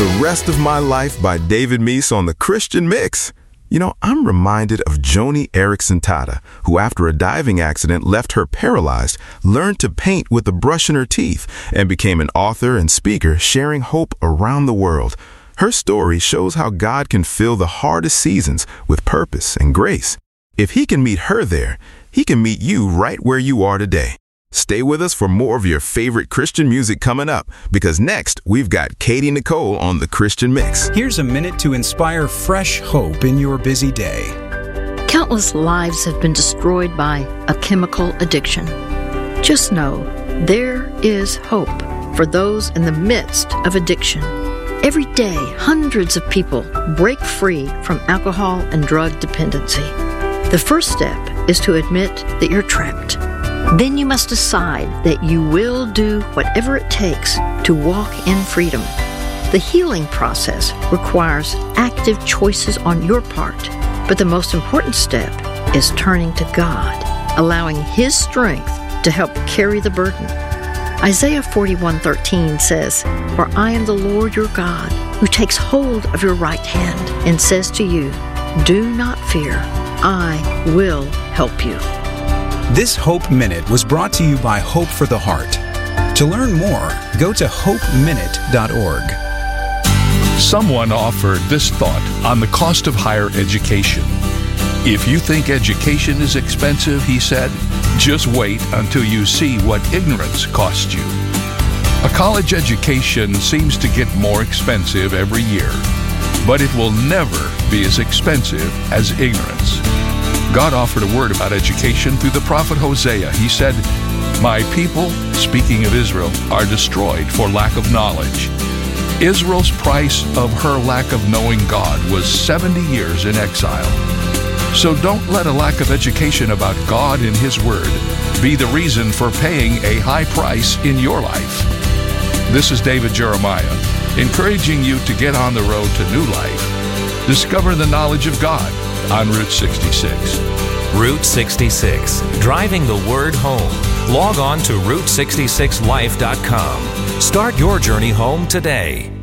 The Rest of My Life by David Meese on the Christian Mix. You know, I'm reminded of Joni Eareckson Tada, who after a diving accident left her paralyzed, learned to paint with a brush in her teeth, and became an author and speaker sharing hope around the world. Her story shows how God can fill the hardest seasons with purpose and grace. If He can meet her there, He can meet you right where you are today. Stay with us for more of your favorite Christian music coming up, because next we've got Katie Nicole on the Christian Mix. Here's a minute to inspire fresh hope in your busy day. Countless lives have been destroyed by a chemical addiction. Just know there is hope for those in the midst of addiction. Every day, hundreds of people break free from alcohol and drug dependency. The first step is to admit that you're trapped. Then you must decide that you will do whatever it takes to walk in freedom. The healing process requires active choices on your part, but the most important step is turning to God, allowing His strength to help carry the burden. Isaiah 41:13 says, "For I am the Lord your God, who takes hold of your right hand and says to you, 'Do not fear, I will help you.'" This Hope Minute was brought to you by Hope for the Heart. To learn more, go to hopeminute.org. Someone offered this thought on the cost of higher education. If you think education is expensive, he said, just wait until you see what ignorance costs you. A college education seems to get more expensive every year, but it will never be as expensive as ignorance. God offered a word about education through the prophet Hosea. He said, "My people," speaking of Israel, "are destroyed for lack of knowledge." Israel's price of her lack of knowing God was 70 years in exile. So don't let a lack of education about God and His Word be the reason for paying a high price in your life. This is David Jeremiah, encouraging you to get on the road to new life. Discover the knowledge of God on Route 66. Route 66, driving the word home. Log on to Route66Life.com. Start your journey home today.